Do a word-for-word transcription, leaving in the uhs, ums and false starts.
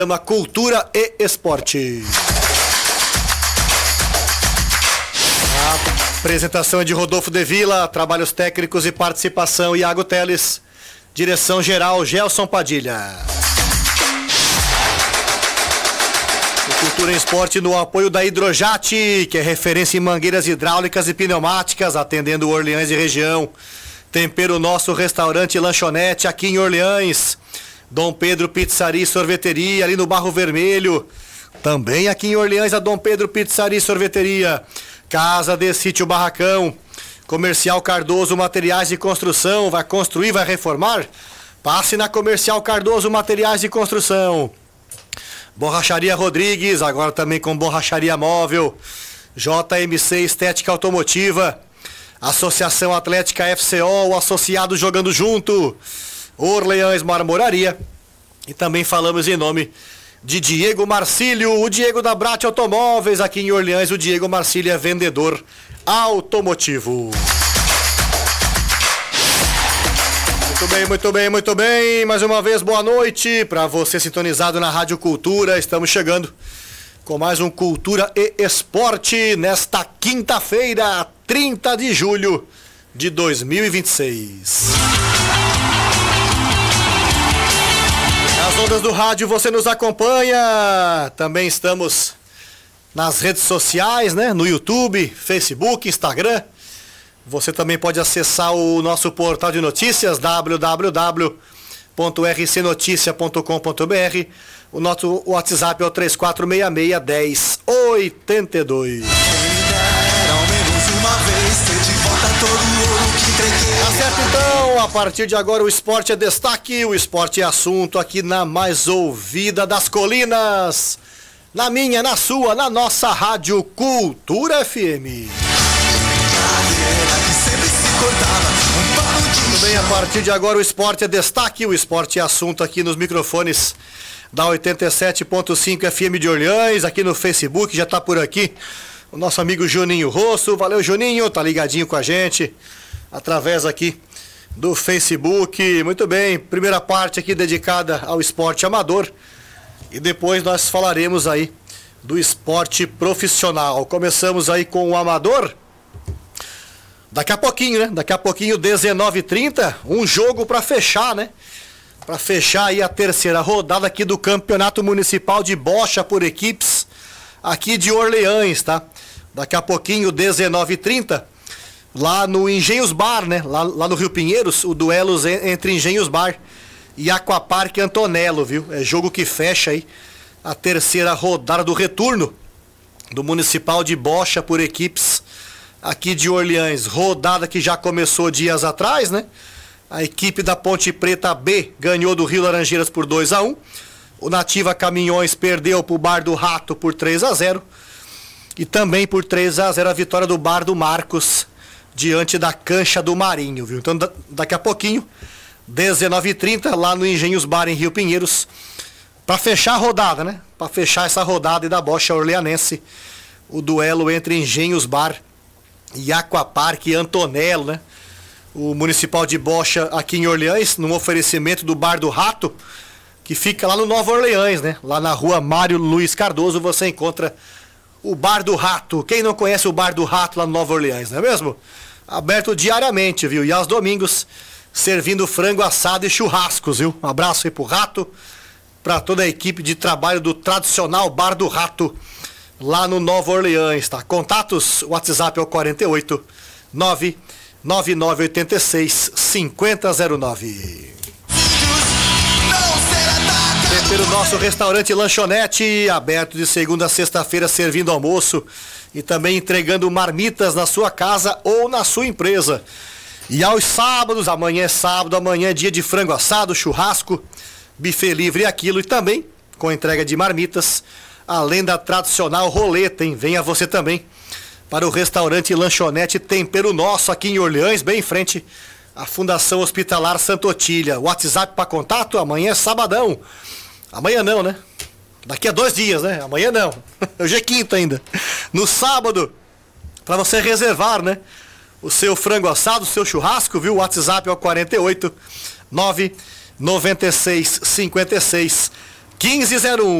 Chama Cultura e Esporte. A apresentação é de Rodolfo de Vila, trabalhos técnicos e participação Iago Teles, direção geral Gelson Padilha. O Cultura e Esporte no apoio da Hidrojat, que é referência em mangueiras hidráulicas e pneumáticas, atendendo Orleans e região. Tempero Nosso Restaurante e Lanchonete aqui em Orleans. Dom Pedro Pizzaria e Sorveteria, ali no Barro Vermelho. Também aqui em Orleans, a Dom Pedro Pizzaria e Sorveteria. Casa de Sítio Barracão. Comercial Cardoso Materiais de Construção. Vai construir, vai reformar? Passe na Comercial Cardoso Materiais de Construção. Borracharia Rodrigues, agora também com borracharia móvel. J M C Estética Automotiva. Associação Atlética F C O, o associado jogando junto. Orleans Marmoraria. E também falamos em nome de Diego Marcílio, o Diego da Brat Automóveis, aqui em Orleans. O Diego Marcílio é vendedor automotivo. Muito bem, muito bem, muito bem. Mais uma vez, boa noite para você sintonizado na Rádio Cultura. Estamos chegando com mais um Cultura e Esporte nesta quinta-feira, trinta de julho de dois mil e vinte e seis. Nas ondas do rádio você nos acompanha. Também estamos nas redes sociais, né? No YouTube, Facebook, Instagram. Você também pode acessar o nosso portal de notícias, w w w ponto r c noticia ponto com ponto b r. O nosso WhatsApp é o três quatro seis seis, um zero oito dois. Tá certo, então, a partir de agora o esporte é destaque, o esporte é assunto aqui na mais ouvida das colinas, na minha, na sua, na nossa Rádio Cultura F M. Muito bem, a partir de agora o esporte é destaque, o esporte é assunto aqui nos microfones da oitenta e sete ponto cinco F M de Orleans, aqui no Facebook, já tá por aqui o nosso amigo Juninho Rosso. Valeu, Juninho, tá ligadinho com a gente através aqui do Facebook. Muito bem, primeira parte aqui dedicada ao esporte amador e depois nós falaremos aí do esporte profissional. Começamos aí com o amador. Daqui a pouquinho, né? Daqui a pouquinho, dezenove e trinta, um jogo para fechar, né? Para fechar aí a terceira rodada aqui do Campeonato Municipal de Bocha por equipes aqui de Orleans, tá? Daqui a pouquinho, dezenove e trinta, lá no Engenhos Bar, né? Lá, lá no Rio Pinheiros, o duelo entre Engenhos Bar e Aquapark Antonello, viu? É jogo que fecha aí a terceira rodada do retorno do Municipal de Bocha por equipes aqui de Orleans. Rodada que já começou dias atrás, né? A equipe da Ponte Preta B ganhou do Rio Laranjeiras por dois a um. O Nativa Caminhões perdeu pro Bar do Rato por três a zero. E também por três a zero a vitória do Bar do Marcos diante da Cancha do Marinho, viu? Então da- daqui a pouquinho, dezenove e trinta, lá no Engenhos Bar em Rio Pinheiros, para fechar a rodada, né? Para fechar essa rodada e da Bocha Orleanense, o duelo entre Engenhos Bar e Aquapark Antonello, né? O Municipal de Bocha aqui em Orleans, num oferecimento do Bar do Rato, que fica lá no Nova Orleans, né? Lá na rua Mário Luiz Cardoso você encontra o Bar do Rato. Quem não conhece o Bar do Rato lá no Nova Orleans, não é mesmo? Aberto diariamente, viu? E aos domingos, servindo frango assado e churrascos, viu? Um abraço aí pro Rato, para toda a equipe de trabalho do tradicional Bar do Rato, lá no Nova Orleans, tá? Contatos, o WhatsApp é o quarenta e oito, nove nove nove oito seis, cinco zero zero nove. Pelo nosso restaurante Lanchonete, aberto de segunda a sexta-feira, servindo almoço e também entregando marmitas na sua casa ou na sua empresa. E aos sábados, amanhã é sábado, amanhã é dia de frango assado, churrasco, buffet livre e aquilo, e também com entrega de marmitas, além da tradicional roleta, hein? Venha você também para o restaurante Lanchonete Tempero Nosso, aqui em Orleans, bem em frente à Fundação Hospitalar Santa Otília. WhatsApp para contato, amanhã é sabadão. Amanhã não, né? Daqui a dois dias, né? Amanhã não. Hoje é quinta ainda. No sábado, para você reservar, né? O seu frango assado, o seu churrasco, viu? O WhatsApp é o quarenta e oito, nove nove seis, cinco seis, quinze zero um.